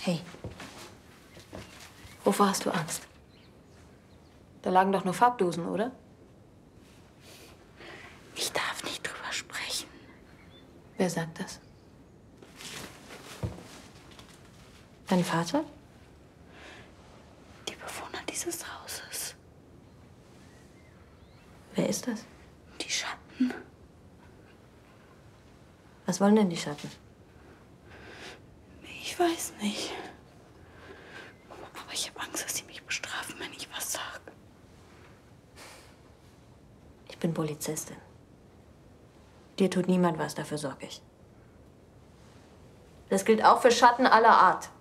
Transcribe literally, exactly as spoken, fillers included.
Hey, wovor hast du Angst? Da lagen doch nur Farbdosen, oder? Ich darf nicht drüber sprechen. Wer sagt das? Dein Vater? Die Bewohner dieses Hauses. Wer ist das? Die Schatten. Was wollen denn die Schatten? Ich weiß nicht. Aber ich habe Angst, dass sie mich bestrafen, wenn ich was sage. Ich bin Polizistin. Dir tut niemand was, dafür sorge ich. Das gilt auch für Schatten aller Art.